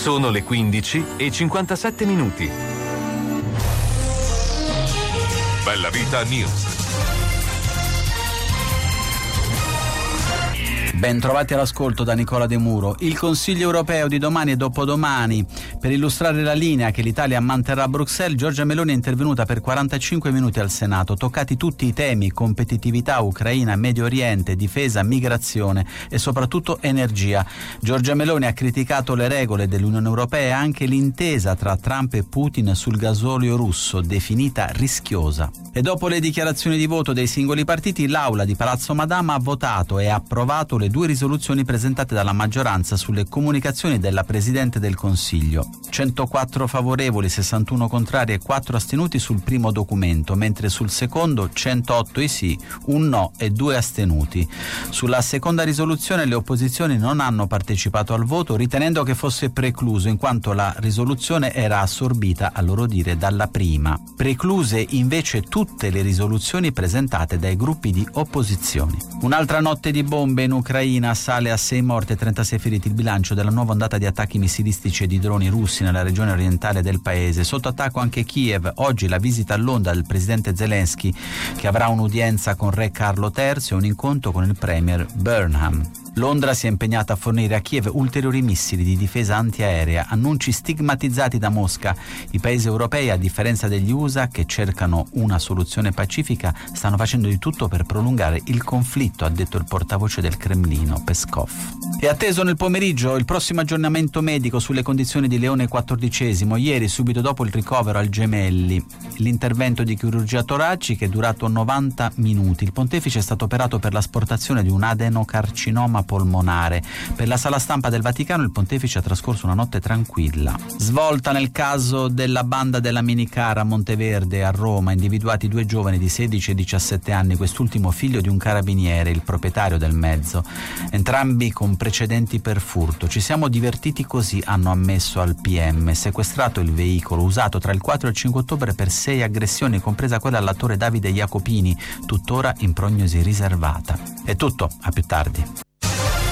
Sono le 15:57. Bella Vita News. Ben trovati all'ascolto da Nicola De Muro. Il Consiglio europeo di domani e dopodomani. Per illustrare la linea che l'Italia manterrà a Bruxelles, Giorgia Meloni è intervenuta per 45 minuti al Senato, toccati tutti i temi: competitività, Ucraina, Medio Oriente, difesa, migrazione e soprattutto energia. Giorgia Meloni ha criticato le regole dell'Unione Europea e anche l'intesa tra Trump e Putin sul gasolio russo, definita rischiosa. E dopo le dichiarazioni di voto dei singoli partiti, l'Aula di Palazzo Madama ha votato e approvato le 2 risoluzioni presentate dalla maggioranza sulle comunicazioni della Presidente del Consiglio. 104 favorevoli, 61 contrari e 4 astenuti sul primo documento, mentre sul secondo 108 i sì, un no e 2 astenuti. Sulla seconda risoluzione le opposizioni non hanno partecipato al voto, ritenendo che fosse precluso in quanto la risoluzione era assorbita, a loro dire, dalla prima. Precluse invece tutte le risoluzioni presentate dai gruppi di opposizione. Un'altra notte di bombe in Ucraina, sale a 6 morti e 36 feriti il bilancio della nuova ondata di attacchi missilistici e di droni russi nella regione orientale del paese. Sotto attacco anche Kiev. Oggi la visita a Londra del presidente Zelensky, che avrà un'udienza con re Carlo III e un incontro con il premier Burnham. Londra si è impegnata a fornire a Kiev ulteriori missili di difesa antiaerea, annunci stigmatizzati da Mosca. I paesi europei, a differenza degli USA, che cercano una soluzione pacifica, stanno facendo di tutto per prolungare il conflitto, ha detto il portavoce del Cremlino, Peskov. È atteso nel pomeriggio il prossimo aggiornamento medico sulle condizioni di Leone XIV. Ieri, subito dopo il ricovero al Gemelli, l'intervento di chirurgia toracica è durato 90 minuti. Il pontefice è stato operato per l'asportazione di un adenocarcinoma polmonare. Per la sala stampa del Vaticano il pontefice ha trascorso una notte tranquilla. Svolta nel caso della banda della minicar a Monteverde, a Roma, individuati 2 giovani di 16 e 17 anni, quest'ultimo figlio di un carabiniere, il proprietario del mezzo, entrambi con precedenti per furto. Ci siamo divertiti così, hanno ammesso al PM. Sequestrato il veicolo, usato tra il 4 e il 5 ottobre per 6 aggressioni, compresa quella all'attore Davide Jacopini, tuttora in prognosi riservata. È tutto, a più tardi.